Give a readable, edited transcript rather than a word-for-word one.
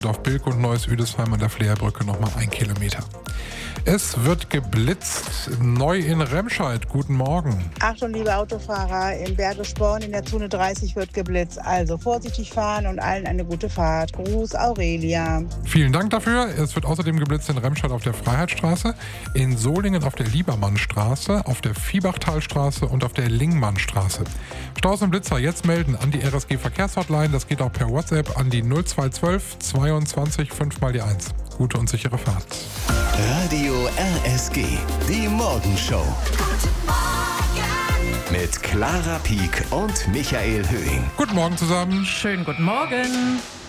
Auf Bilk und Neues Üdesheim an der Fleerbrücke nochmal 1 Kilometer. Es wird geblitzt, neu in Remscheid. Guten Morgen. Achtung, liebe Autofahrer, in Bergesporn in der Zone 30 wird geblitzt. Also vorsichtig fahren und allen eine gute Fahrt. Gruß, Aurelia. Vielen Dank dafür. Es wird außerdem geblitzt in Remscheid auf der Freiheitsstraße, in Solingen auf der Liebermannstraße, auf der Viehbachtalstraße und auf der Lingmannstraße. Staus und Blitzer jetzt melden an die RSG Verkehrshotline. Das geht auch per WhatsApp an die 0212 22 5 mal die 1. Gute und sichere Fahrt. Radio RSG, die Morgenshow. Guten Morgen. Mit Clara Pieck und Michael Höhing. Guten Morgen zusammen. Schönen guten Morgen.